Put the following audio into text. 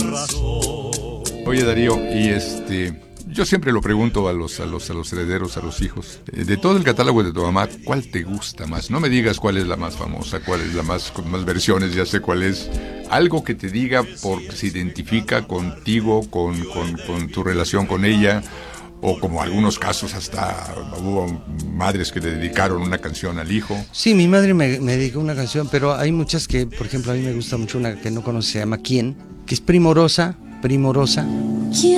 Oye, Darío, y yo siempre lo pregunto a los herederos, a los hijos, de todo el catálogo de tu mamá, ¿cuál te gusta más? No me digas cuál es la más famosa, cuál es la más, con más versiones, ya sé cuál es. Algo que te diga porque se identifica contigo, con tu relación con ella, o como algunos casos hasta hubo madres que le dedicaron una canción al hijo. Sí, mi madre me dedicó una canción, pero hay muchas que, por ejemplo, a mí me gusta mucho una que no conoce, se llama ¿Quién? Que es primorosa.